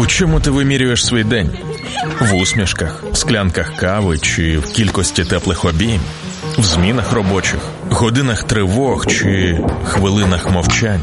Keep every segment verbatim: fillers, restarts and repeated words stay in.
чому ти вимірюєш свій день? В усмішках, склянках кави чи в кількості теплих обійм? В змінах робочих, годинах тривог чи хвилинах мовчань?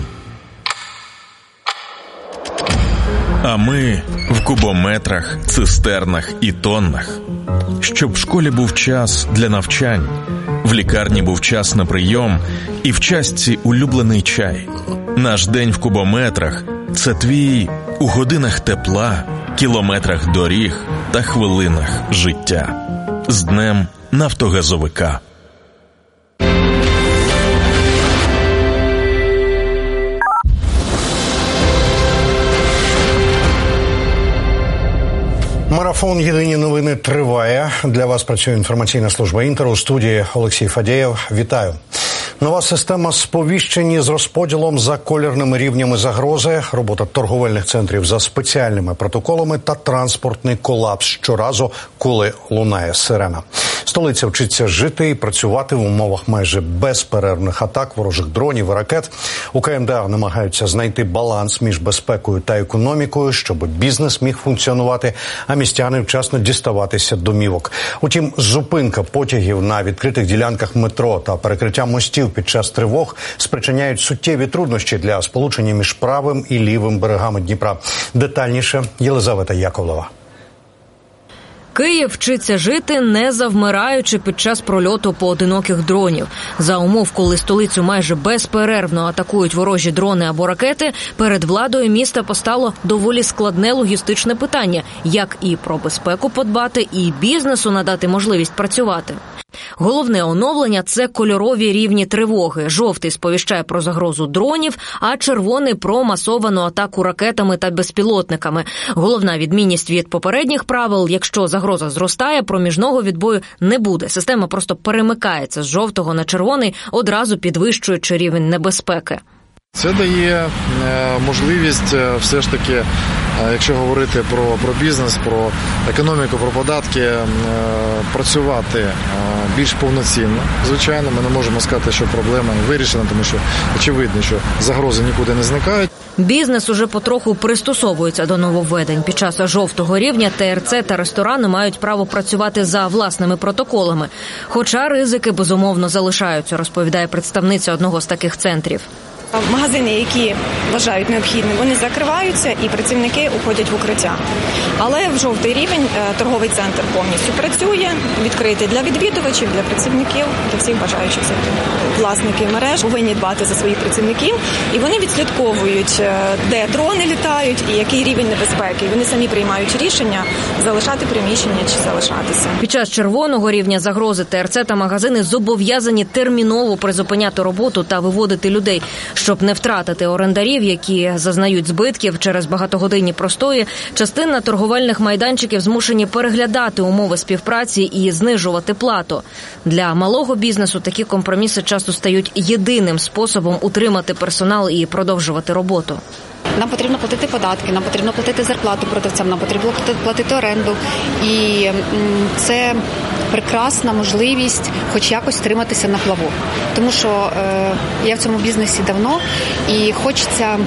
А ми в кубометрах, цистернах і тоннах. Щоб в школі був час для навчань, в лікарні був час на прийом і в частці улюблений чай. Наш день в кубометрах – це твій у годинах тепла, кілометрах доріг та хвилинах життя. З Днем нафтогазовика. Марафон «Єдині новини» триває. Для вас працює інформаційна служба «Інтер». У студії Олексій Фадєєв. Вітаю. Нова система сповіщення з розподілом за колірними рівнями загрози, робота торговельних центрів за спеціальними протоколами та транспортний колапс щоразу, коли лунає сирена. Столиця вчиться жити і працювати в умовах майже безперервних атак ворожих дронів і ракет. У КМДА намагаються знайти баланс між безпекою та економікою, щоб бізнес міг функціонувати, а містяни вчасно діставатися домівок. Утім, зупинка потягів на відкритих ділянках метро та перекриття мостів під час тривог спричиняють суттєві труднощі для сполучення між правим і лівим берегами Дніпра. Детальніше Єлизавета Яковлева. Київ вчиться жити, не завмираючи під час прольоту поодиноких дронів. За умов, коли столицю майже безперервно атакують ворожі дрони або ракети, перед владою міста постало доволі складне логістичне питання – як і про безпеку подбати, і бізнесу надати можливість працювати. Головне оновлення – це кольорові рівні тривоги. Жовтий сповіщає про загрозу дронів, а червоний – про масовану атаку ракетами та безпілотниками. Головна відмінність від попередніх правил – якщо загроза зростає, проміжного відбою не буде. Система просто перемикається з жовтого на червоний, одразу підвищуючи рівень небезпеки. Це дає можливість все ж таки, якщо говорити про, про бізнес, про економіку, про податки, працювати більш повноцінно. Звичайно, ми не можемо сказати, що проблема вирішена, тому що очевидно, що загрози нікуди не зникають. Бізнес уже потроху пристосовується до нововведень. Під час жовтого рівня ТРЦ та ресторани мають право працювати за власними протоколами. Хоча ризики, безумовно, залишаються, розповідає представниця одного з таких центрів. Магазини, які вважають необхідним, вони закриваються і працівники уходять в укриття. Але в жовтий рівень торговий центр повністю працює, відкритий для відвідувачів, для працівників, для всіх бажаючих. Власники мереж повинні дбати за своїх працівників, і вони відслідковують, де дрони літають і який рівень небезпеки. Вони самі приймають рішення залишати приміщення чи залишатися. Під час червоного рівня загрози ТРЦ та магазини зобов'язані терміново призупиняти роботу та виводити людей. Щоб не втратити орендарів, які зазнають збитків через багатогодинні простої, частина торговельних майданчиків змушені переглядати умови співпраці і знижувати плату. Для малого бізнесу такі компроміси часто стають єдиним способом утримати персонал і продовжувати роботу. Нам потрібно платити податки, нам потрібно платити зарплату продавцям, нам потрібно платити оренду. І це прекрасна можливість хоч якось триматися на плаву. Тому що е, я в цьому бізнесі давно і хочеться,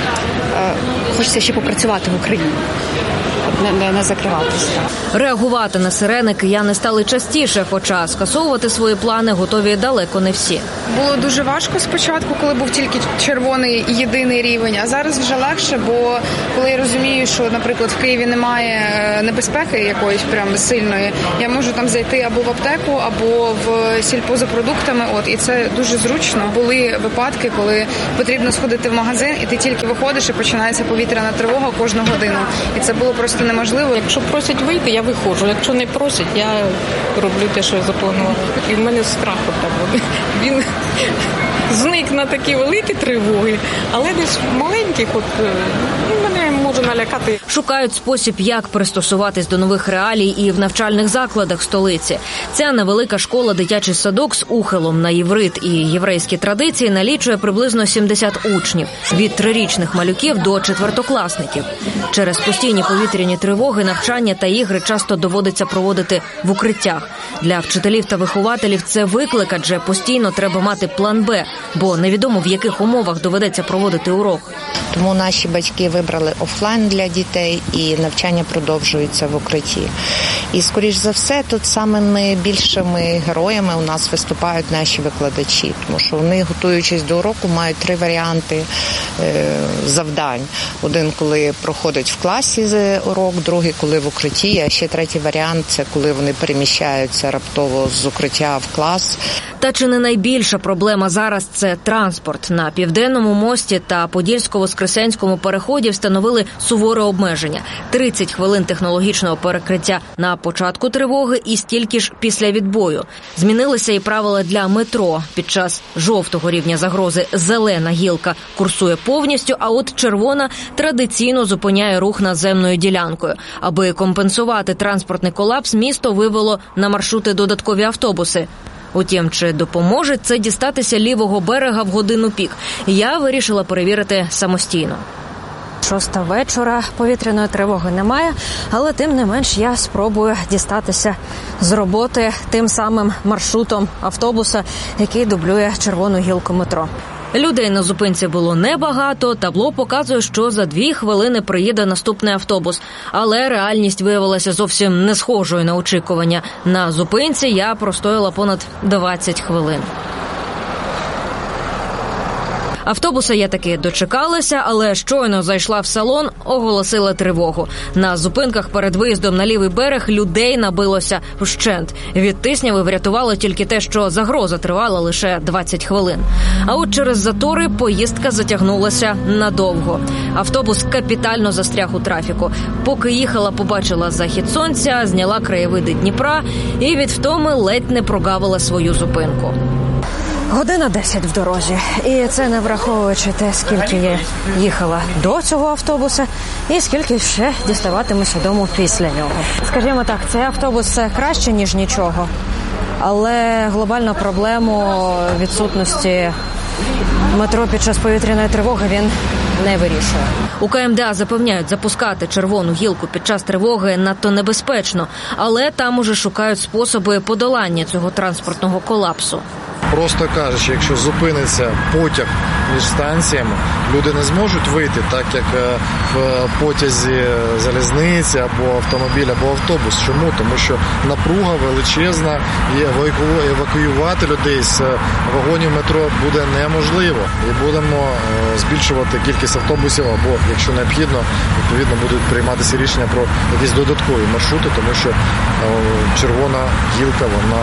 е, хочеться ще попрацювати в Україні. Не, не, не закриватися. Реагувати на сирени кияни стали частіше, хоча скасовувати свої плани готові далеко не всі. Було дуже важко спочатку, коли був тільки червоний єдиний рівень, а зараз вже легше, бо коли я розумію, що, наприклад, в Києві немає небезпеки якоїсь прям сильної, я можу там зайти або в аптеку, або в сільпо за продуктами, от, і це дуже зручно. Були випадки, коли потрібно сходити в магазин, і ти тільки виходиш, і починається повітряна тривога кожну годину. І це було просто неможливо. Якщо просять вийти, я виходжу. Якщо не просять, я роблю те, що я запланувала. І в мене страх там буде. Він зник на такі великі тривоги, але десь маленьких от, ну, мене може налякати. Шукають спосіб, як пристосуватись до нових реалій і в навчальних закладах столиці. Ця невелика школа «Дитячий садок» з ухилом на єврит і єврейські традиції налічує приблизно сімдесят учнів. Від трирічних малюків до четвертокласників. Через постійні повітряні тривоги, навчання та ігри часто доводиться проводити в укриттях. Для вчителів та вихователів це виклик, адже постійно треба мати план «Б». бо невідомо в яких умовах доведеться проводити урок. Тому наші батьки вибрали офлайн для дітей і навчання продовжується в укритті. І, скоріш за все, тут самими більшими героями у нас виступають наші викладачі, тому що вони, готуючись до уроку, мають три варіанти е, завдань. Один, коли проходить в класі урок, другий, коли в укритті, а ще третій варіант – це коли вони переміщаються раптово з укриття в клас. Та чи не найбільша проблема зараз – це транспорт. На Південному мості та Подільсько-Воскресенському переході встановили суворе обмеження. тридцять хвилин технологічного перекриття на початку тривоги і стільки ж після відбою. Змінилися і правила для метро. Під час жовтого рівня загрози зелена гілка курсує повністю, а от червона традиційно зупиняє рух наземною ділянкою. Аби компенсувати транспортний колапс, місто вивело на маршрути додаткові автобуси. Утім, чи допоможе це дістатися лівого берега в годину пік? Я вирішила перевірити самостійно. Шоста вечора, повітряної тривоги немає, але тим не менш я спробую дістатися з роботи тим самим маршрутом автобуса, який дублює червону гілку метро. Людей на зупинці було небагато, табло показує, що за дві хвилини приїде наступний автобус. Але реальність виявилася зовсім не схожою на очікування. На зупинці я простояла понад двадцять хвилин. Автобуса я таки дочекалася, але щойно зайшла в салон, оголосила тривогу. На зупинках перед виїздом на лівий берег людей набилося вщент. Від тисняви врятувало тільки те, що загроза тривала лише двадцять хвилин. А от через затори поїздка затягнулася надовго. Автобус капітально застряг у трафіку. Поки їхала, побачила захід сонця, зняла краєвиди Дніпра і від втоми ледь не прогавила свою зупинку. Година десять в дорозі. І це не враховуючи те, скільки я їхала до цього автобуса і скільки ще діставатимуся дому після нього. Скажімо так, цей автобус краще, ніж нічого. Але глобальну проблему відсутності метро під час повітряної тривоги він не вирішує. У КМДА запевняють, запускати червону гілку під час тривоги надто небезпечно, але там уже шукають способи подолання цього транспортного колапсу. Просто кажучи, якщо зупиниться потяг між станціями, люди не зможуть вийти, так як в потязі залізниці або автомобіль, або автобус. Чому? Тому що напруга величезна і евакуювати людей з вагонів метро буде неможливо. І будемо збільшувати кількість автобусів або, якщо необхідно, відповідно будуть прийматися рішення про якісь додаткові маршрути, тому що червона гілка, вона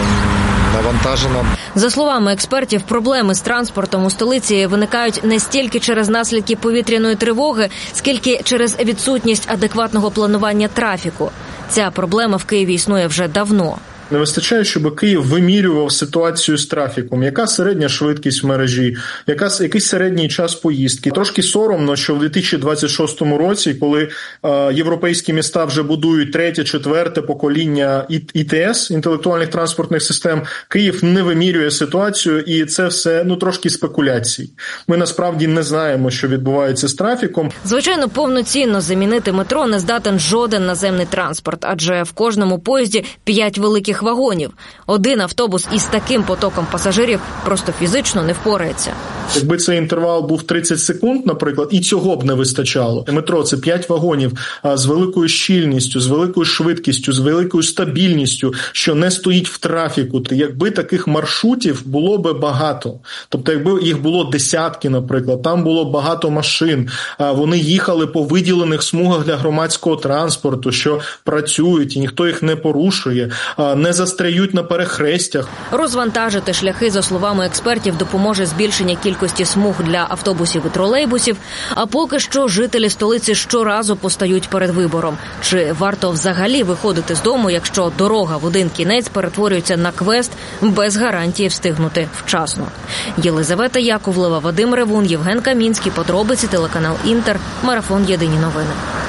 навантажена. За словами експертів, проблеми з транспортом у столиці виникають не стільки через наслідки повітряної тривоги, скільки через відсутність адекватного планування трафіку. Ця проблема в Києві існує вже давно. Не вистачає, щоб Київ вимірював ситуацію з трафіком. Яка середня швидкість в мережі, яка, який середній час поїздки. Трошки соромно, що в дві тисячі двадцять шостому році, коли е, європейські міста вже будують третє, четверте покоління І Т С, інтелектуальних транспортних систем, Київ не вимірює ситуацію, і це все, ну, трошки спекуляцій. Ми насправді не знаємо, що відбувається з трафіком. Звичайно, повноцінно замінити метро не здатен жоден наземний транспорт, адже в кожному поїзді п'ять великих вагонів. Один автобус із таким потоком пасажирів просто фізично не впорається. Якби цей інтервал був тридцять секунд, наприклад, і цього б не вистачало. Метро – це п'ять вагонів з великою щільністю, з великою швидкістю, з великою стабільністю, що не стоїть в трафіку. Якби таких маршрутів було би багато, тобто якби їх було десятки, наприклад, там було багато машин, вони їхали по виділених смугах для громадського транспорту, що працюють, і ніхто їх не порушує, не застряють на перехрестях. Розвантажити шляхи, за словами експертів, допоможе збільшення кількості смуг для автобусів і тролейбусів, а поки що жителі столиці щоразу постають перед вибором. Чи варто взагалі виходити з дому, якщо дорога в один кінець перетворюється на квест без гарантії встигнути вчасно? Єлизавета Яковлева, Вадим Ревун, Євген Камінський. Подробиці, телеканал Інтер. Марафон «Єдині новини».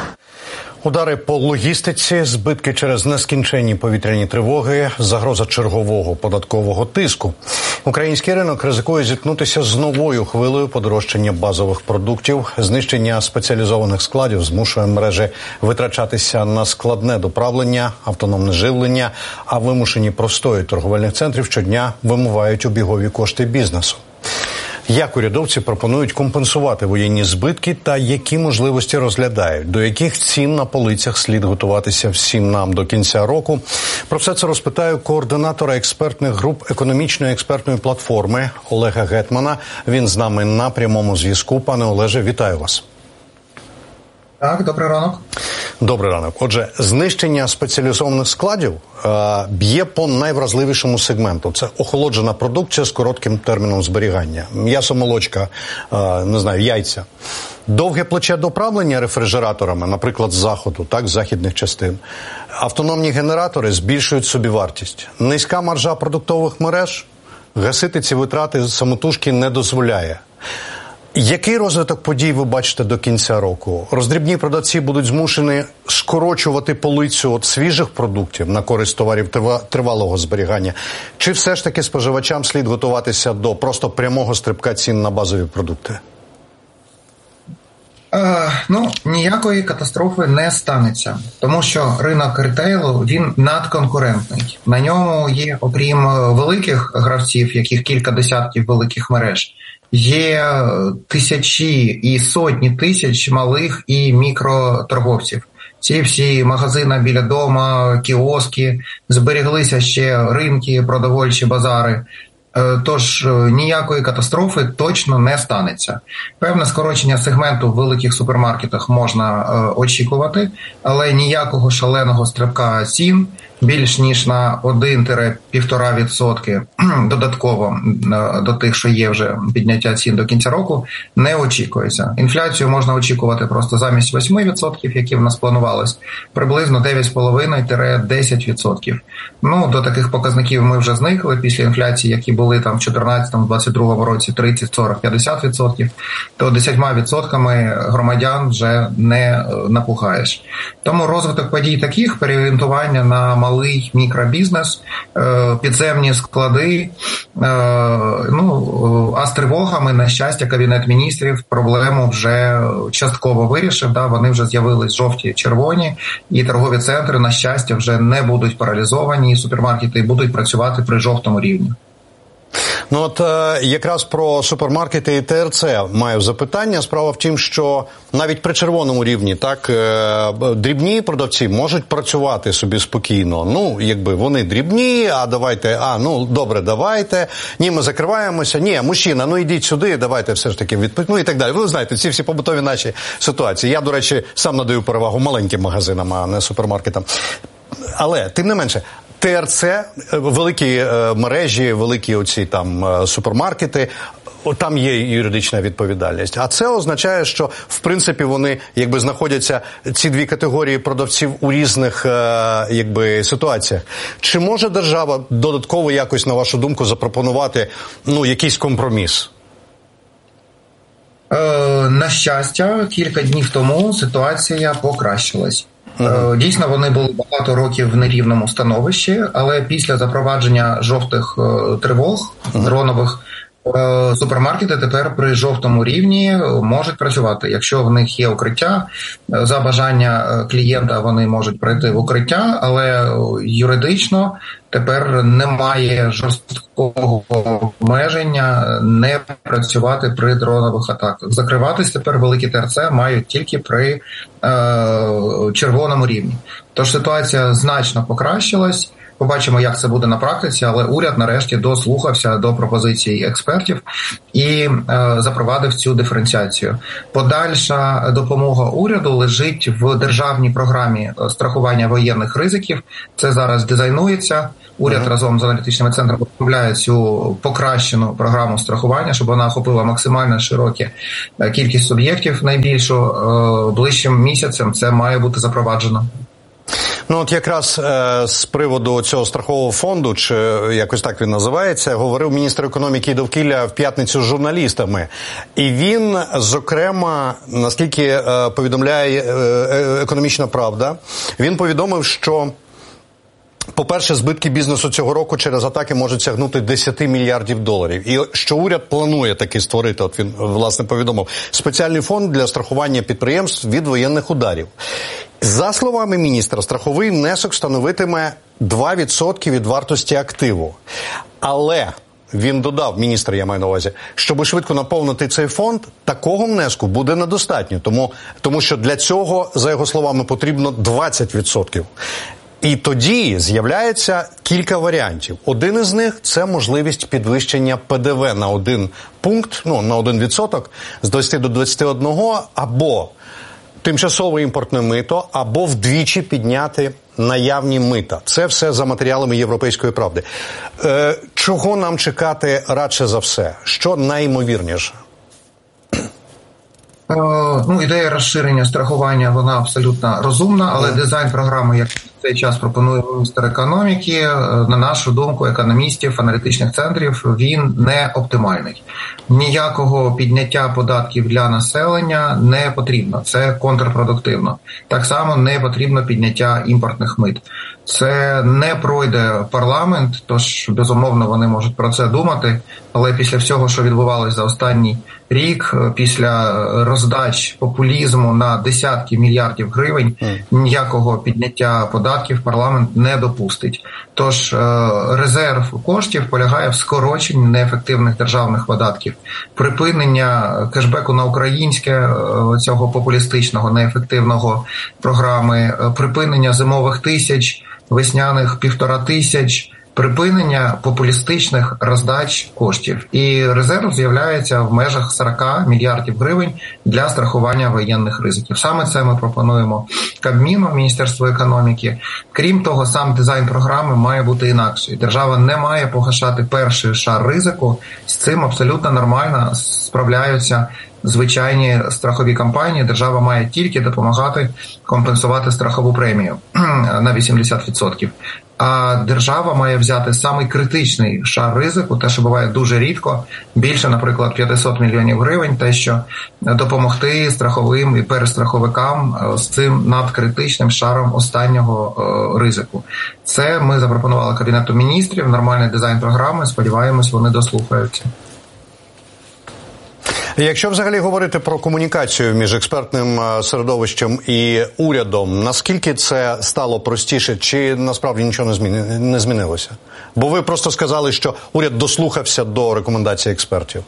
Удари по логістиці, збитки через нескінченні повітряні тривоги, загроза чергового податкового тиску. Український ринок ризикує зіткнутися з новою хвилею подорожчання базових продуктів. Знищення спеціалізованих складів змушує мережі витрачатися на складне доправлення, автономне живлення, а вимушені простої торговельних центрів щодня вимивають обігові кошти бізнесу. Як урядовці пропонують компенсувати воєнні збитки та які можливості розглядають? До яких цін на полицях слід готуватися всім нам до кінця року? Про все це розпитаю координатора експертних груп економічної експертної платформи Олега Гетмана. Він з нами на прямому зв'язку. Пане Олеже, вітаю вас. Так, добрий ранок. Добрий ранок. Отже, знищення спеціалізованих складів е, б'є по найвразливішому сегменту. Це охолоджена продукція з коротким терміном зберігання. М'ясо, молочка, е, не знаю, яйця. Довге плече доправлення рефрижераторами, наприклад, з заходу, так, з західних частин. Автономні генератори збільшують собівартість. Низька маржа продуктових мереж гасити ці витрати самотужки не дозволяє. Який розвиток подій ви бачите до кінця року? Роздрібні продавці будуть змушені скорочувати полицю від свіжих продуктів на користь товарів тривалого зберігання? Чи все ж таки споживачам слід готуватися до просто прямого стрибка цін на базові продукти? Е, ну, ніякої катастрофи не станеться, тому що ринок ритейлу, він надконкурентний. На ньому є, окрім великих гравців, яких кілька десятків великих мереж, є тисячі і сотні тисяч малих і мікроторговців. Ці всі магазини біля дома, кіоски, зберіглися ще ринки, продовольчі базари. Тож ніякої катастрофи точно не станеться. Певне скорочення сегменту в великих супермаркетах можна очікувати, але ніякого шаленого стрибка цін більш ніж на один-півтора відсотки додатково до тих, що є вже підняття цін до кінця року, не очікується. Інфляцію можна очікувати просто замість восьми відсотків, які в нас планувалось, приблизно дев'ять цілих п'ять десятих - десять відсотків. Ну, до таких показників ми вже зникли після інфляції, які були там в чотирнадцятому - двадцять другому році тридцять, сорок, п'ятдесят відсотків, то десятьма відсотками громадян вже не напугаєш. Тому розвиток подій таких, переорієнтування на малий мікробізнес, підземні склади, ну, а з тривогами, на щастя, Кабінет міністрів проблему вже частково вирішив, да, вони вже з'явились жовті, червоні, і торгові центри, на щастя, вже не будуть паралізовані, і супермаркети будуть працювати при жовтому рівні. Ну от е, якраз про супермаркети і Т Р Це маю запитання. Справа в тім, що навіть при червоному рівні, так, е, дрібні продавці можуть працювати собі спокійно. Ну, якби вони дрібні, а давайте, а, ну, добре, давайте. Ні, ми закриваємося. Ні, мужчина, ну йдіть сюди, давайте все ж таки відпустимо. Ну і так далі. Ви знаєте, ці всі побутові наші ситуації. Я, до речі, сам надаю перевагу маленьким магазинам, а не супермаркетам. Але, тим не менше, Т Р Це, великі е, мережі, великі оці там е, супермаркети, там є юридична відповідальність. А це означає, що в принципі вони якби знаходяться, ці дві категорії продавців, у різних е, якби ситуаціях. Чи може держава додатково якось, на вашу думку, запропонувати, ну, якийсь компроміс? Е, на щастя, кілька днів тому ситуація покращилась. Uh-huh. Дійсно, вони були багато років в нерівному становищі, але після запровадження жовтих е, тривог, uh-huh. дронових, е, супермаркети тепер при жовтому рівні можуть працювати. Якщо в них є укриття, за бажання клієнта вони можуть прийти в укриття, але юридично тепер немає жорсткого обмеження не працювати при дронових атаках. Закриватись тепер великі Т Р Це мають тільки при е, червоному рівні. Тож ситуація значно покращилась. Побачимо, як це буде на практиці, але уряд нарешті дослухався до пропозицій експертів і е, запровадив цю диференціацію. Подальша допомога уряду лежить в державній програмі страхування воєнних ризиків. Це зараз дизайнується. Уряд mm-hmm. разом з аналітичними центрами розробляє цю покращену програму страхування, щоб вона охопила максимально широку кількість суб'єктів. Найбільшу е, ближчим місяцем це має бути запроваджено. Ну от якраз е, з приводу цього страхового фонду, чи якось так він називається, говорив міністр економіки і довкілля в п'ятницю з журналістами. І він, зокрема, наскільки е, повідомляє е, е, «Економічна правда», він повідомив, що по-перше, збитки бізнесу цього року через атаки можуть сягнути десять мільярдів доларів. І що уряд планує таки створити, от він, власне, повідомив, спеціальний фонд для страхування підприємств від воєнних ударів. За словами міністра, страховий внесок становитиме два відсотки від вартості активу. Але він додав, міністр, я маю на увазі, щоб швидко наповнити цей фонд, такого внеску буде недостатньо, тому, тому що для цього, за його словами, потрібно двадцять відсотків. І тоді з'являється кілька варіантів. Один із них – це можливість підвищення Пе Де Ве на один пункт, ну, на один відсоток, з двадцяти до двадцяти одного, або тимчасове імпортне мито, або вдвічі підняти наявні мита. Це все за матеріалами «Європейської правди». Е, чого нам чекати радше за все? Що найімовірніше? Ну, ідея розширення страхування, вона абсолютно розумна, але дизайн програми, як в цей час пропонує міністр економіки, на нашу думку, економістів, аналітичних центрів, він не оптимальний. Ніякого підняття податків для населення не потрібно, це контрпродуктивно. Так само не потрібно підняття імпортних мит. Це не пройде парламент, тож, безумовно, вони можуть про це думати, але після всього, що відбувалося за останній рік, після роздач популізму на десятки мільярдів гривень, ніякого підняття податків парламент не допустить. Тож резерв коштів полягає в скороченні неефективних державних видатків, припинення кешбеку на українське, цього популістичного, неефективного програми, припинення зимових тисяч, весняних півтора тисяч, припинення популістичних роздач коштів. І резерв з'являється в межах сорок мільярдів гривень для страхування воєнних ризиків. Саме це ми пропонуємо Кабміну, Міністерству економіки. Крім того, сам дизайн програми має бути інакший. Держава не має погашати перший шар ризику. З цим абсолютно нормально справляються звичайні страхові компанії. Держава має тільки допомагати компенсувати страхову премію на вісімдесят відсотків. А держава має взяти самий критичний шар ризику, те, що буває дуже рідко, більше, наприклад, п'ятсот мільйонів гривень, те, що допомогти страховим і перестраховикам з цим надкритичним шаром останнього ризику. Це ми запропонували Кабінету міністрів, нормальний дизайн програми, сподіваємось, вони дослухаються. Якщо взагалі говорити про комунікацію між експертним середовищем і урядом, наскільки це стало простіше, чи насправді нічого не, зміни, не змінилося? Бо ви просто сказали, що уряд дослухався до рекомендацій експертів.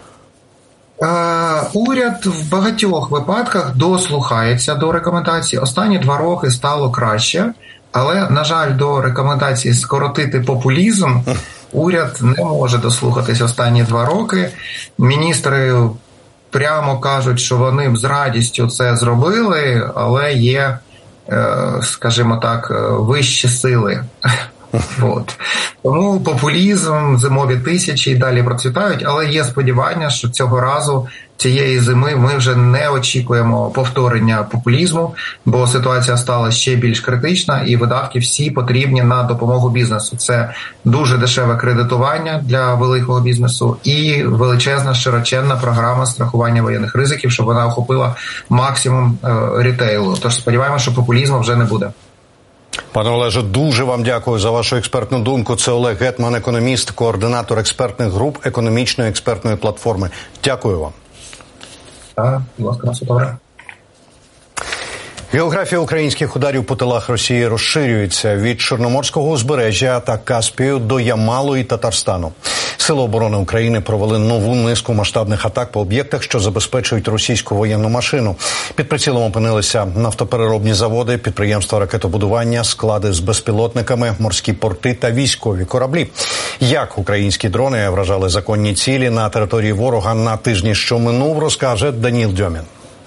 Е, уряд в багатьох випадках дослухається до рекомендацій. Останні два роки стало краще, але, на жаль, до рекомендацій скоротити популізм уряд не може дослухатись останні два роки. Міністри прямо кажуть, що вони б з радістю це зробили, але є, скажімо так, вищі сили. От. Тому популізм, зимові тисячі і далі процвітають, але є сподівання, що цього разу, цієї зими, ми вже не очікуємо повторення популізму, бо ситуація стала ще більш критична і видатки всі потрібні на допомогу бізнесу. Це дуже дешеве кредитування для великого бізнесу і величезна широченна програма страхування воєнних ризиків, щоб вона охопила максимум е, рітейлу. Тож сподіваємося, що популізму вже не буде. Пане Олеже, дуже вам дякую за вашу експертну думку. Це Олег Гетман, економіст, координатор експертних груп економічної експертної платформи. Дякую вам. Так, будь ласка, на все добре. Географія українських ударів по тилах Росії розширюється від Чорноморського узбережжя та Каспію до Ямалу і Татарстану. Сили оборони України провели нову низку масштабних атак по об'єктах, що забезпечують російську воєнну машину. Під прицілом опинилися нафтопереробні заводи, підприємства ракетобудування, склади з безпілотниками, морські порти та військові кораблі. Як українські дрони вражали законні цілі на території ворога на тижні, що минув, розкаже Даніл Дьомін.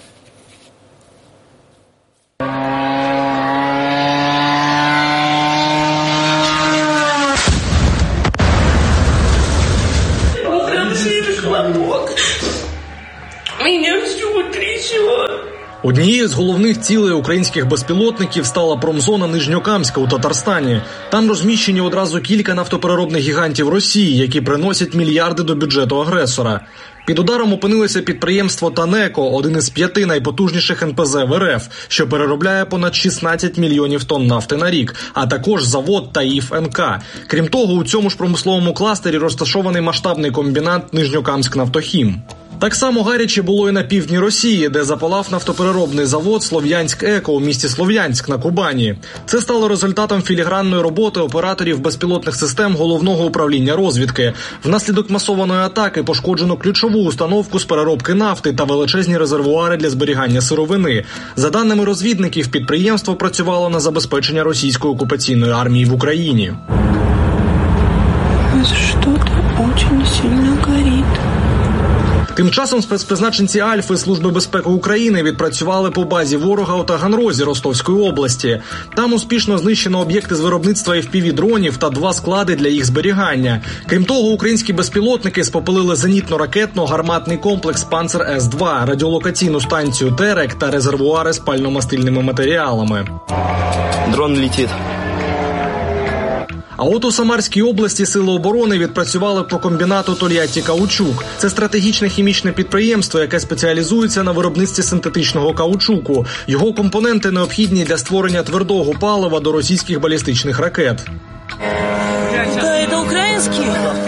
Однією з головних цілей українських безпілотників стала промзона Нижньокамська у Татарстані. Там розміщені одразу кілька нафтопереробних гігантів Росії, які приносять мільярди до бюджету агресора. Під ударом опинилося підприємство «Танеко», один із п'яти найпотужніших ен пе зе в ер еф, що переробляє понад шістнадцять мільйонів тонн нафти на рік, а також завод «Таїф ен ка». Крім того, у цьому ж промисловому кластері розташований масштабний комбінат «Нижньокамськ нафтохім». Так само гаряче було і на півдні Росії, де запалав нафтопереробний завод «Слов'янськ-Еко» у місті Слов'янськ на Кубані. Це стало результатом філігранної роботи операторів безпілотних систем Головного управління розвідки. Внаслідок масованої атаки пошкоджено ключову установку з переробки нафти та величезні резервуари для зберігання сировини. За даними розвідників, підприємство працювало на забезпечення російської окупаційної армії в Україні. Что-то очень сильно горит. Тим часом спецпризначенці Альфи Служби безпеки України відпрацювали по базі ворога у Таганрозі Ростовської області. Там успішно знищено об'єкти з виробництва еф пі ві-дронів та два склади для їх зберігання. Крім того, українські безпілотники спопилили зенітно-ракетно-гарматний комплекс «Панцер С два», радіолокаційну станцію «Терек» та резервуари з пально-мастильними матеріалами. Дрон летить. А от у Самарській області Сили оборони відпрацювали по комбінату «Тольятті-Каучук». Це стратегічне хімічне підприємство, яке спеціалізується на виробництві синтетичного каучуку. Його компоненти необхідні для створення твердого палива до російських балістичних ракет. Це український?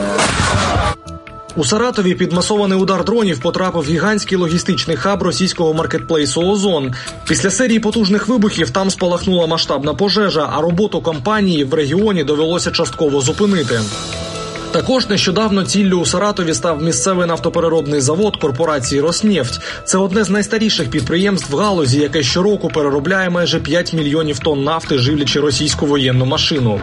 У Саратові під масований удар дронів потрапив гігантський логістичний хаб російського маркетплейсу «Озон». Після серії потужних вибухів там спалахнула масштабна пожежа, а роботу компанії в регіоні довелося частково зупинити. Також нещодавно ціллю у Саратові став місцевий нафтопереробний завод корпорації «Роснефть». Це одне з найстаріших підприємств в галузі, яке щороку переробляє майже п'ять мільйонів тонн нафти, живлячи російську воєнну машину.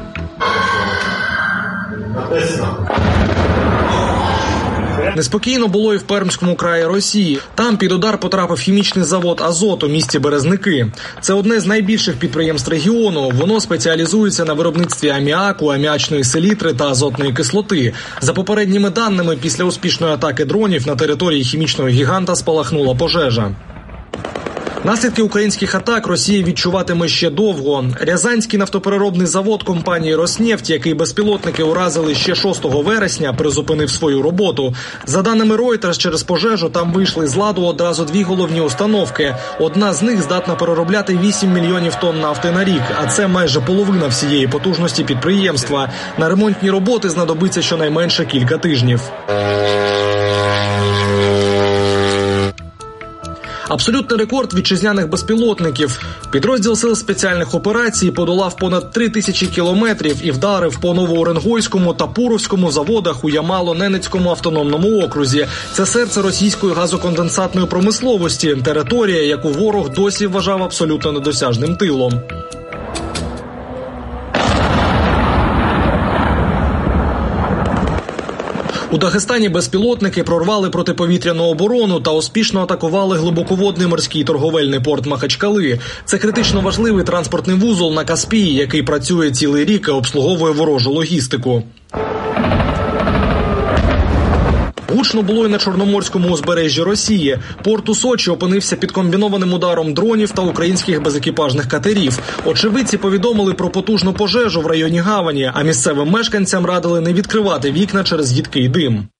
Неспокійно було і в Пермському краї Росії. Там під удар потрапив хімічний завод «Азот» у місті Березники. Це одне з найбільших підприємств регіону. Воно спеціалізується на виробництві аміаку, аміачної селітри та азотної кислоти. За попередніми даними, після успішної атаки дронів на території хімічного гіганта спалахнула пожежа. Наслідки українських атак Росія відчуватиме ще довго. Рязанський нафтопереробний завод компанії «Роснефть», який безпілотники уразили ще шостого вересня, призупинив свою роботу. За даними Reuters, через пожежу там вийшли з ладу одразу дві головні установки. Одна з них здатна переробляти вісім мільйонів тонн нафти на рік, а це майже половина всієї потужності підприємства. На ремонтні роботи знадобиться щонайменше кілька тижнів. Абсолютний рекорд вітчизняних безпілотників. Підрозділ сил спеціальних операцій подолав понад три тисячі кілометрів і вдарив по Новоуренгойському та Пуровському заводах у Ямало-Ненецькому автономному окрузі. Це серце російської газоконденсатної промисловості, територія, яку ворог досі вважав абсолютно недосяжним тилом. У Дагестані безпілотники прорвали протиповітряну оборону та успішно атакували глибоководний морський торговельний порт Махачкали. Це критично важливий транспортний вузол на Каспії, який працює цілий рік і обслуговує ворожу логістику. Гучно було й на Чорноморському узбережжі Росії. Порт у Сочі опинився під комбінованим ударом дронів та українських безекіпажних катерів. Очевидці повідомили про потужну пожежу в районі гавані, а місцевим мешканцям радили не відкривати вікна через їдкий дим.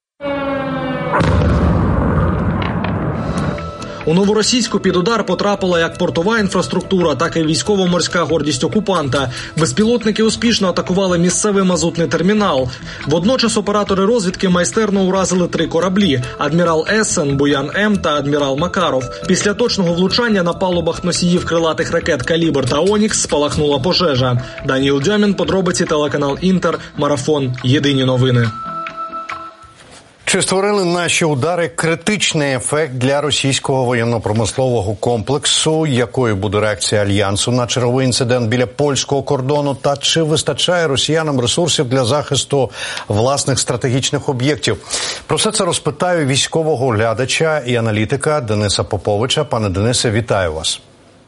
У Новоросійську під удар потрапила як портова інфраструктура, так і військово-морська гордість окупанта. Безпілотники успішно атакували місцевий мазутний термінал. Водночас оператори розвідки майстерно уразили три кораблі – «Адмірал Ессен», «Буян-М» та «Адмірал Макаров». Після точного влучання на палубах носіїв крилатих ракет «Калібр» та «Онікс» спалахнула пожежа. Даніл Дьомін, подробиці, телеканал «Інтер», Марафон, Єдині новини. Чи створили наші удари критичний ефект для російського воєнно-промислового комплексу? Якою буде реакція Альянсу на черговий інцидент біля польського кордону? Та чи вистачає росіянам ресурсів для захисту власних стратегічних об'єктів? Про все це розпитаю військового глядача і аналітика Дениса Поповича. Пане Денисе, вітаю вас.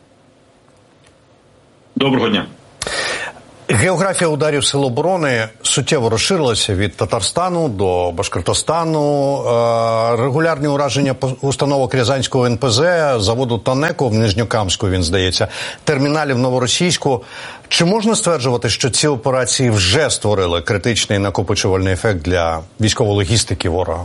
Доброго дня. Географія ударів Сил оборони суттєво розширилася від Татарстану до Башкортостану. Регулярні ураження установок Рязанського ен пе зе, заводу «Танеко» в Нижньокамську, він здається, терміналів в Новоросійську. Чи можна стверджувати, що ці операції вже створили критичний накопичувальний ефект для військово-логістики ворога?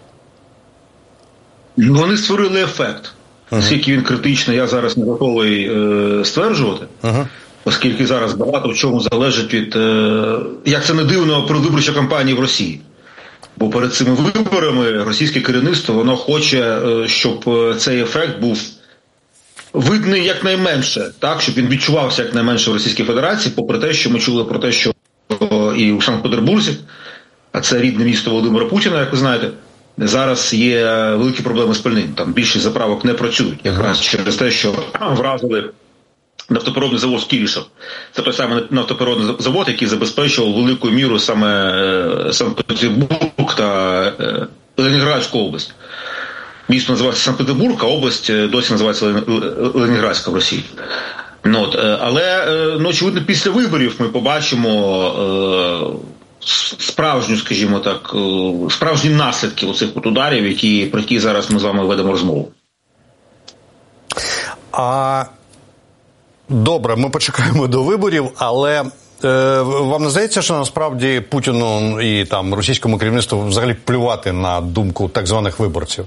Вони створили ефект. Наскільки він критичний, я зараз не готовий е, стверджувати. Uh-huh. Оскільки зараз багато в чому залежить від, як це не дивно, передвиборчої кампанії в Росії. Бо перед цими виборами російське керівництво, воно хоче, щоб цей ефект був видний якнайменше, так, щоб він відчувався якнайменше в Російській Федерації, попри те, що ми чули про те, що і у Санкт-Петербурзі, а це рідне місто Володимира Путіна, як ви знаєте, зараз є великі проблеми з пальним. Там більшість заправок не працюють, якраз через те, що вразили нафтопереробний завод Кірішев. Це той самий нафтопереробний завод, який забезпечував великою мірою саме Санкт-Петербург та Ленінградську область. Місто називається Санкт-Петербург, а область досі називається Ленінградська в Росії. Ну, от, але, ну, очевидно, після виборів ми побачимо справжню, скажімо так, справжні наслідки оцих от ударів, які, про які зараз ми з вами ведемо розмову. А добре, ми почекаємо до виборів, але е, вам не здається, що насправді Путіну і там російському керівництву взагалі плювати на думку так званих виборців?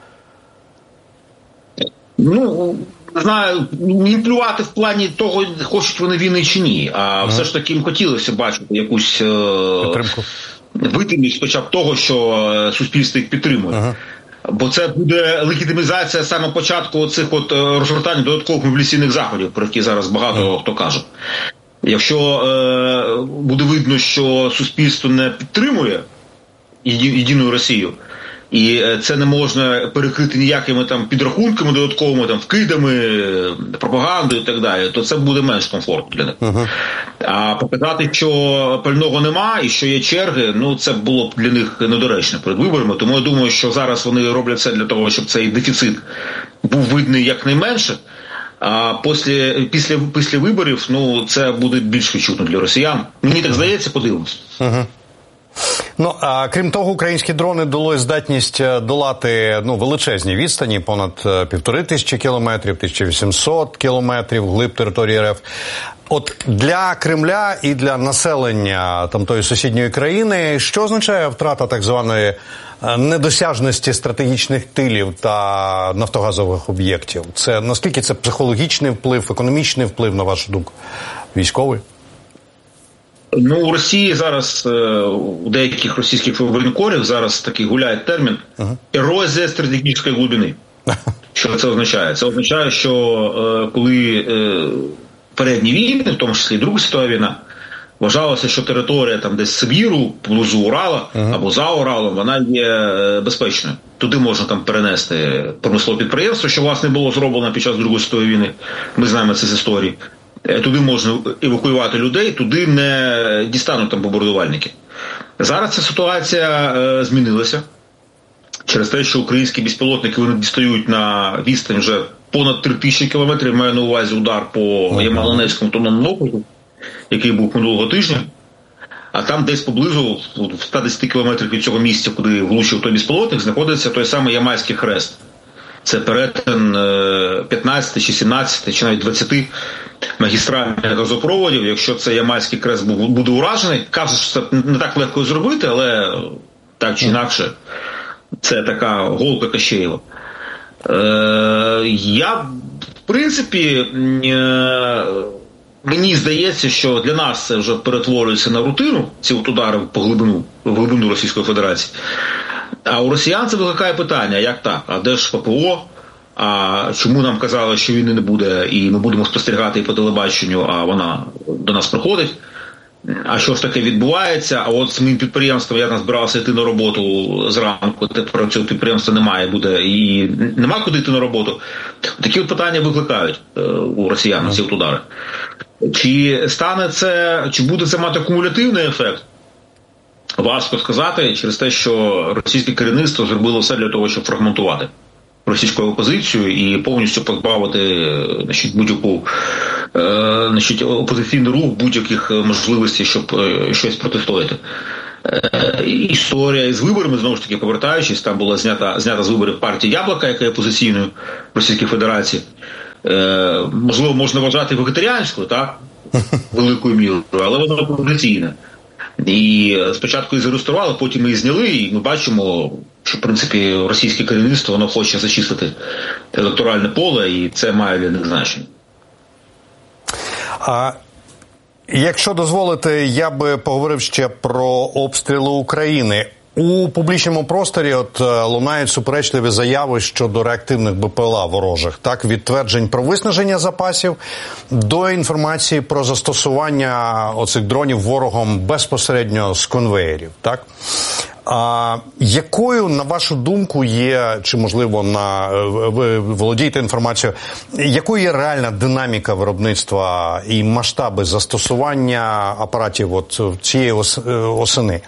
Ну, не знаю, їм плювати в плані того, хочуть вони війни чи ні, а ага. все ж таки їм хотілося бачити якусь підтримку, видимість хоча б того, що суспільство їх підтримує. Ага. Бо це буде легітимізація саме початку цих от розгортань додаткових мобілізаційних заходів, про які зараз багато ага. хто каже. Якщо е, буде видно, що суспільство не підтримує єдину Росію, і це не можна перекрити ніякими там підрахунками додатковими, там вкидами, пропагандою і так далі, то це буде менш комфортно для них. Uh-huh. А показати, що пального нема і що є черги, ну це було б для них недоречно перед виборами. Тому я думаю, що зараз вони роблять все для того, щоб цей дефіцит був видний якнайменше. А після, після, після виборів, ну, це буде більш відчутно для росіян. Мені так здається, подивимось. Uh-huh. Ну, а крім того, українські дрони дали здатність долати, ну, величезні відстані, понад півтори тисячі кілометрів, тисяча вісімсот кілометрів вглиб території РФ. От для Кремля і для населення тамтої сусідньої країни, що означає втрата так званої недосяжності стратегічних тилів та нафтогазових об'єктів? Це наскільки це психологічний вплив, економічний вплив, на вашу думку, військовий? Ну, у Росії зараз, у деяких російських воєнкорів зараз такий гуляє термін «ерозія стратегічної глибини». Що це означає? Це означає, що коли передні війни, в тому числі Друга світова війна, вважалося, що територія там десь Сибіру, поблизу Урала або за Уралом, вона є безпечною. Туди можна там перенести промислове підприємство, що, власне, було зроблено під час Другої світової війни. Ми знаємо це з історії. Туди можна евакуювати людей, туди не дістануть там бомбардувальники. Зараз ця ситуація е, змінилася через те, що українські безпілотники вони дістають на відстань вже понад три тисячі кілометрів, маю на увазі удар по Ямало-Ненецькому автономному округу, який був минулого тижня, а там десь поблизу, в ста десяти кілометрах від цього місця, куди влучив той безпілотник, знаходиться той самий Ямальський хрест. Це перетин п'ятнадцяти чи сімнадцяти, чи навіть двадцяти магістральних газопроводів. Якщо цей Ямальський хрест буде уражений, кажуть, що це не так легко зробити, але так чи інакше, це така голка Кащеєва. Е, я, в принципі, е, мені здається, що для нас це вже перетворюється на рутину, ці от удари по глибину, в глибину Російської Федерації. А у росіян це викликає питання, як так, а де ж ППО, а чому нам казали, що війни не буде, і ми будемо спостерігати і по телебаченню, а вона до нас приходить. А що ж таке відбувається? А от з моїм підприємством я збирався йти на роботу зранку, тепер цього підприємства немає, буде, і нема куди йти на роботу. Такі от питання викликають у росіян ці от удари. Чи стане це, чи буде це мати кумулятивний ефект? Важко сказати, через те, що російське керівництво зробило все для того, щоб фрагментувати російську опозицію і повністю позбавити, значить, будь-яку е, значить, опозиційний рух будь-яких можливостей, щоб е, щось протистояти. Е, історія із виборами, знову ж таки, повертаючись, там була знята, знята з виборів партія Яблока, яка є опозиційною в Російській Федерації. Е, можливо, можна вважати вегетаріанською, так? Великою мірою, але вона опозиційна. І спочатку її зареєстрували, потім її зняли, і ми бачимо, що, в принципі, російське керівництво воно хоче зачистити електоральне поле, і це має для них значення. А якщо дозволите, я би поговорив ще про обстріли України. У публічному просторі от лунають суперечливі заяви щодо реактивних БПЛА ворожих. Так, від тверджень про виснаження запасів до інформації про застосування оцих дронів ворогом безпосередньо з конвеєрів. Так? А якою, на вашу думку, є, чи, можливо, на ви володієте інформацією, якою є реальна динаміка виробництва і масштаби застосування апаратів от цієї осени?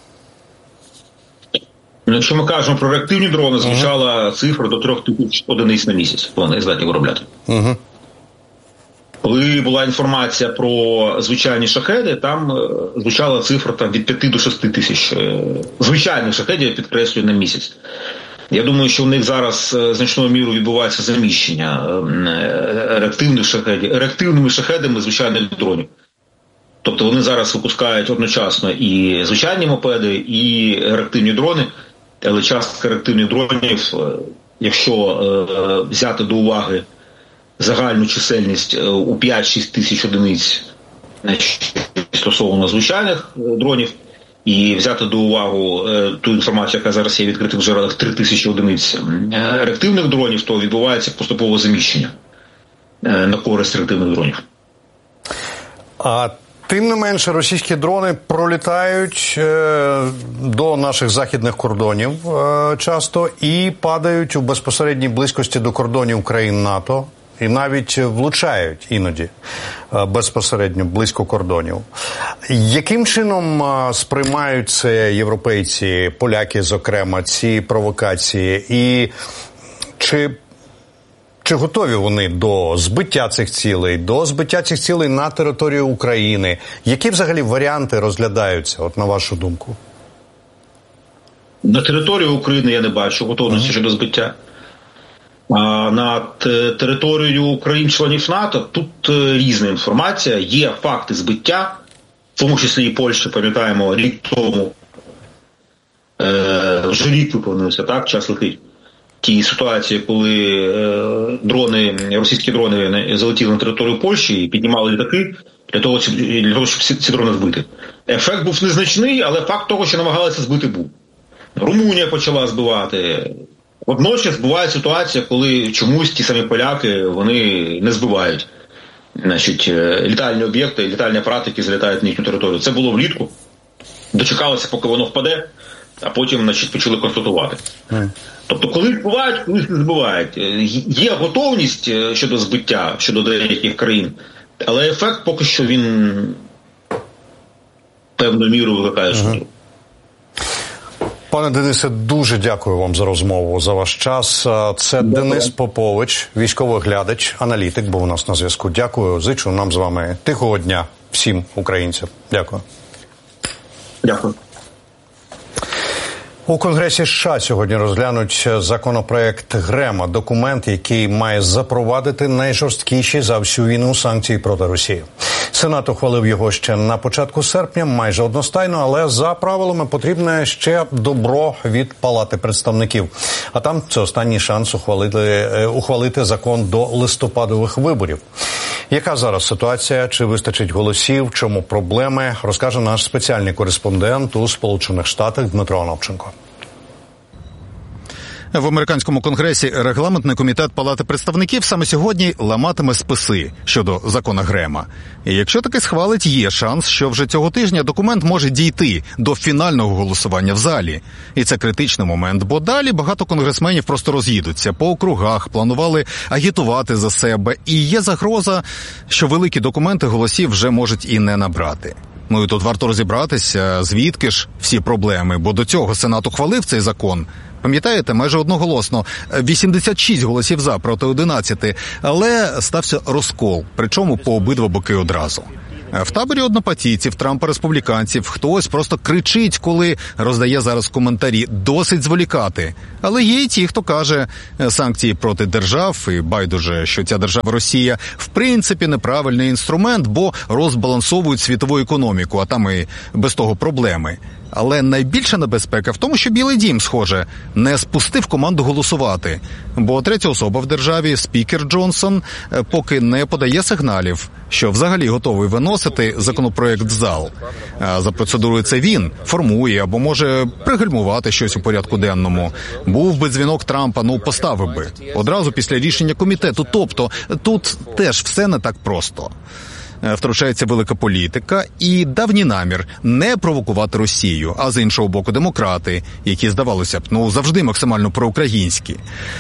Якщо ми кажемо про реактивні дрони, звучала uh-huh. цифра до трьох тисяч одиниць на місяць, вони здатні виробляти. Uh-huh. Коли була інформація про звичайні шахеди, там звучала цифра там, від п'яти до шести тисяч звичайних шахедів, я підкреслюю, на місяць. Я думаю, що в них зараз значною мірою відбувається заміщення реактивних шахедів, реактивними шахедами звичайних дронів. Тобто вони зараз випускають одночасно і звичайні мопеди, і реактивні дрони. Але частка реактивних дронів, якщо е, взяти до уваги загальну чисельність у п'ять-шість тисяч одиниць стосовно звичайних дронів, і взяти до уваги е, ту інформацію, яка зараз є в відкритих джерелах, три тисячі одиниць е, реактивних дронів, то відбувається поступове заміщення е, на користь реактивних дронів. А тим не менше, російські дрони пролітають е, до наших західних кордонів е, часто і падають у безпосередній близькості до кордонів країн НАТО. І навіть влучають іноді е, безпосередньо близько кордонів. Яким чином е, сприймають це європейці, поляки, зокрема, ці провокації? І чи... Чи готові вони до збиття цих цілей, до збиття цих цілей на території України? Які взагалі варіанти розглядаються, от на вашу думку? На території України я не бачу готовності щодо збиття. А на територію країн-членів НАТО тут різна інформація. Є факти збиття, в тому числі і Польща, пам'ятаємо, рік тому. Е, вже рік виповнився, так, час летить. Ті ситуації, коли е, дрони, російські дрони залетіли на територію Польщі і піднімали літаки для того, для того, щоб ці, ці дрони збити. Ефект був незначний, але факт того, що намагалися збити, був. Румунія почала збивати. Водночас буває ситуація, коли чомусь ті самі поляки, вони не збивають, значить, літальні об'єкти, літальні апарати, які залітають на їхню територію. Це було влітку. Дочекалися, поки воно впаде, а потім, значить, почали констатувати. Mm. Тобто, коли збивають, коли не збивають. Є готовність щодо збиття, щодо деяких країн, але ефект поки що він певною мірою викликає шкоду. Пане Денисе, дуже дякую вам за розмову, за ваш час. Це Денис Попович, військовий глядач, аналітик, був у нас на зв'язку. Дякую, зичу нам з вами тихого дня всім українцям. Дякую. Дякую. У Конгресі США сьогодні розглянуть законопроект Грема, документ, який має запровадити найжорсткіші за всю війну санкції проти Росії. Сенат ухвалив його ще на початку серпня, майже одностайно, але за правилами потрібне ще добро від Палати представників. А там це останній шанс ухвалити, ухвалити закон до листопадових виборів. Яка зараз ситуація? Чи вистачить голосів? Чому проблеми? Розкаже наш спеціальний кореспондент у Сполучених Штатах Дмитро Оновченко. В американському конгресі регламентний комітет Палати представників саме сьогодні ламатиме списи щодо закона Грема. І якщо таки схвалить, є шанс, що вже цього тижня документ може дійти до фінального голосування в залі. І це критичний момент, бо далі багато конгресменів просто роз'їдуться по округах, планували агітувати за себе. І є загроза, що великі документи голосів вже можуть і не набрати. Ну і тут варто розібратися, звідки ж всі проблеми, бо до цього Сенат ухвалив цей закон. Пам'ятаєте, майже одноголосно, вісімдесят шість голосів за проти одинадцяти, але стався розкол, причому по обидва боки одразу. В таборі однопартійців, Трампа-республіканців, хтось просто кричить, коли роздає зараз коментарі, досить зволікати. Але є і ті, хто каже, санкції проти держав, і байдуже, що ця держава Росія, в принципі, неправильний інструмент, бо розбалансовують світову економіку, а там і без того проблеми. Але найбільша небезпека в тому, що Білий дім, схоже, не спустив команду голосувати. Бо третя особа в державі, спікер Джонсон, поки не подає сигналів, що взагалі готовий виносити законопроект в зал. А за процедурою це він формує або може пригальмувати щось у порядку денному. Був би дзвінок Трампа, ну поставив би. Одразу після рішення комітету. Тобто тут теж все не так просто. Втручається велика політика і давній намір не провокувати Росію, а з іншого боку демократи, які, здавалося б, ну завжди максимально проукраїнські.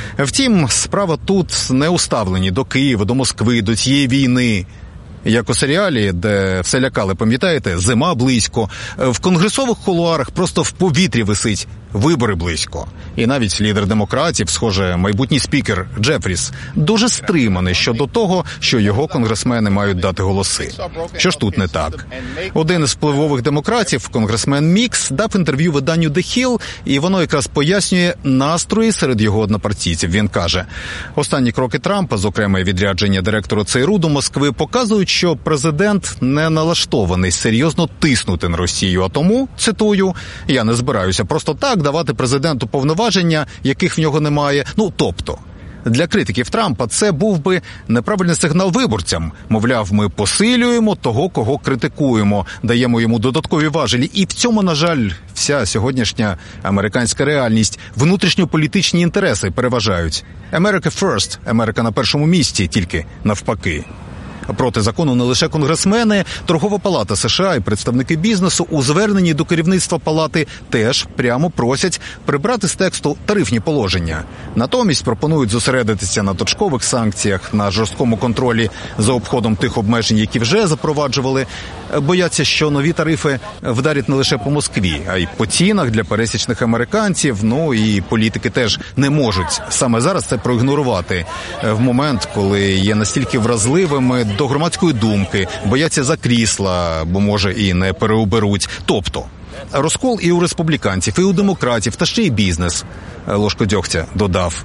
Втім, справа тут не уставлені до Києва, до Москви, до цієї війни. Як у серіалі, де все лякали, пам'ятаєте, зима близько, в конгресових кулуарах просто в повітрі висить вибори близько. І навіть лідер демократів, схоже, майбутній спікер Джефріс, дуже стриманий щодо того, що його конгресмени мають дати голоси. Що ж тут не так? Один із впливових демократів, конгресмен Мікс, дав інтерв'ю виданню The Hill, і воно якраз пояснює настрої серед його однопартійців. Він каже, останні кроки Трампа, зокрема відрядження директора ЦРУ до Москви, показують, що президент не налаштований серйозно тиснути на Росію, а тому, цитую, я не збираюся просто так давати президенту повноваження, яких в нього немає. Ну, тобто, для критиків Трампа це був би неправильний сигнал виборцям. Мовляв, ми посилюємо того, кого критикуємо, даємо йому додаткові важелі. І в цьому, на жаль, вся сьогоднішня американська реальність, внутрішньополітичні інтереси переважають. America first, Америка на першому місці, тільки навпаки. Проти закону не лише конгресмени, Торгова палата США і представники бізнесу у зверненні до керівництва палати теж прямо просять прибрати з тексту тарифні положення. Натомість пропонують зосередитися на точкових санкціях, на жорсткому контролі за обходом тих обмежень, які вже запроваджували. Бояться, що нові тарифи вдарять не лише по Москві, а й по цінах для пересічних американців. Ну і політики теж не можуть саме зараз це проігнорувати в момент, коли є настільки вразливими до громадської думки, бояться за крісла, бо, може, і не переоберуть. Тобто, розкол і у республіканців, і у демократів, та ще й бізнес, ложку дьогтя додав.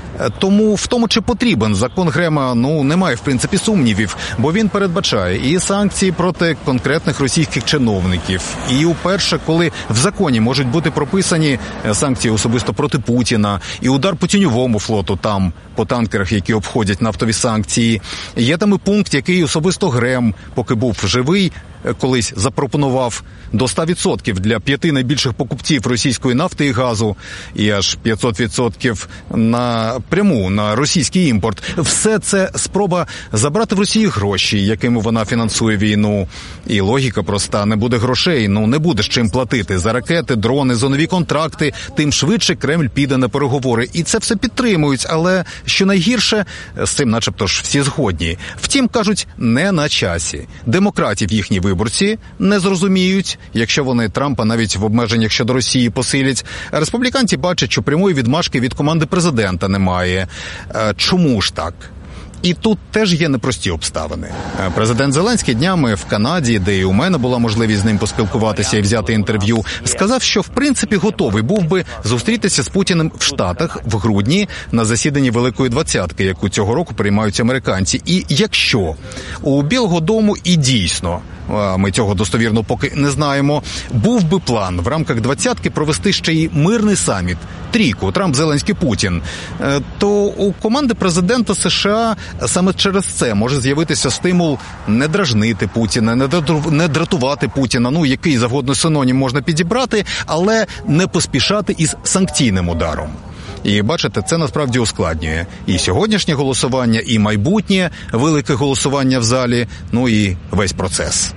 Тому в тому, чи потрібен закон Грема, ну, немає, в принципі, сумнівів, бо він передбачає і санкції проти конкретних російських чиновників, і уперше, коли в законі можуть бути прописані санкції особисто проти Путіна, і удар по тіньовому флоту там, по танкерах, які обходять нафтові санкції. Є там і пункт, який особисто Грем, поки був живий, колись запропонував до ста відсотків для п'яти найбільших покупців російської нафти і газу і аж п'ятсот відсотків на пряму, на російський імпорт. Все це спроба забрати в Росії гроші, якими вона фінансує війну. І логіка проста, не буде грошей, ну не буде з чим платити за ракети, дрони, зонові контракти, тим швидше Кремль піде на переговори. І це все підтримують, але що найгірше, з цим начебто ж всі згодні. Втім, кажуть, не на часі. Демократів їхні виборці не зрозуміють, якщо вони Трампа навіть в обмеженнях щодо Росії посилять. Республіканці бачать, що прямої відмашки від команди президента немає. Чому ж так? І тут теж є непрості обставини. Президент Зеленський днями в Канаді, де і у мене була можливість з ним поспілкуватися і взяти інтерв'ю, сказав, що в принципі готовий був би зустрітися з Путіним в Штатах в грудні на засіданні Великої Двадцятки, яку цього року приймають американці. І якщо у Білого дому і дійсно, ми цього достовірно поки не знаємо, був би план в рамках двадцятки провести ще й мирний саміт, трійку, Трамп, Зеленський, Путін, то у команди президента США саме через це може з'явитися стимул не дражнити Путіна, не дратувати Путіна, ну, який завгодно синонім можна підібрати, але не поспішати із санкційним ударом. І, бачите, це насправді ускладнює і сьогоднішнє голосування, і майбутнє велике голосування в залі, ну і весь процес.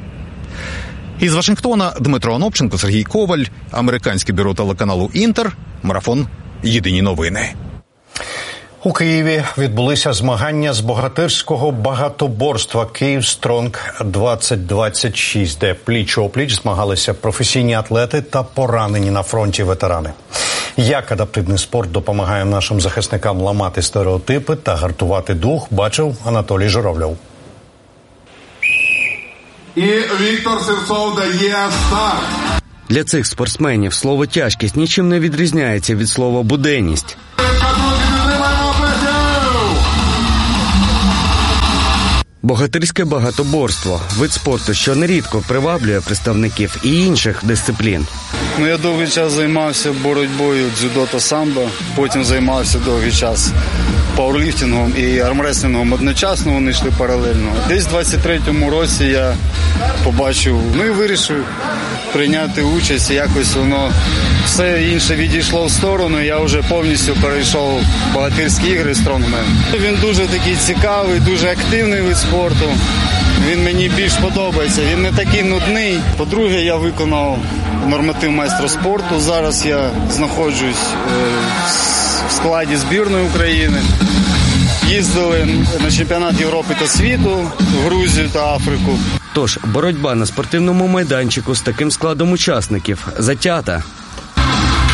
Із Вашингтона Дмитро Анопченко, Сергій Коваль, американське бюро телеканалу «Інтер», марафон «Єдині новини». У Києві відбулися змагання з богатирського багатоборства «Київ Стронг двадцять двадцять шість», де пліч-опліч змагалися професійні атлети та поранені на фронті ветерани. Як адаптивний спорт допомагає нашим захисникам ламати стереотипи та гартувати дух, бачив Анатолій Журавльов. І Віктор Сивцов дає старт. Для цих спортсменів слово «тяжкість» нічим не відрізняється від слова «буденність». Богатирське багатоборство – вид спорту, що нерідко приваблює представників і інших дисциплін. Ну, я довгий час займався боротьбою дзюдо та самбо, потім займався довгий час пауерліфтингом і армреслінгом одночасно, вони йшли паралельно. Десь в двадцять третьому році я побачив, ну і вирішив прийняти участь, і якось воно все інше відійшло в сторону, я вже повністю перейшов в богатирські ігри «Стронгмен». Він дуже такий цікавий, дуже активний вид спорту, він мені більш подобається, він не такий нудний. По-друге, я виконав норматив майстра спорту, зараз я знаходжусь в складі збірної України. Їздили на чемпіонат Європи та світу, в Грузію та Африку. Тож, боротьба на спортивному майданчику з таким складом учасників затята.